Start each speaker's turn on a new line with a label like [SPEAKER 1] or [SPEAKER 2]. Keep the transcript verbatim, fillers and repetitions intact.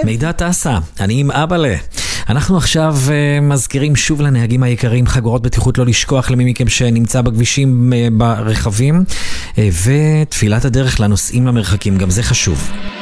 [SPEAKER 1] מידע תעשה, אני עם אבאלה. אנחנו עכשיו uh, מזכירים שוב לנהגים היקרים חגורות בטיחות לא לשכוח למי מכם שנמצא בכבישים uh, ברכבים uh, ותפילת הדרך לנוסעים למרחקים, גם זה חשוב.